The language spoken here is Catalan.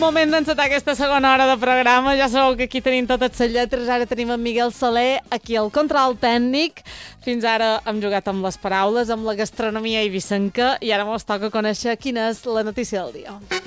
Moment d'encetar aquesta segona hora de programa. Ja sabeu que aquí tenim totes les lletres. Ara tenim en Miguel Saler aquí al control tècnic. Fins ara hem jugat amb les paraules, amb la gastronomia eivissenca, i ara mos toca conèixer quina és la notícia del dia.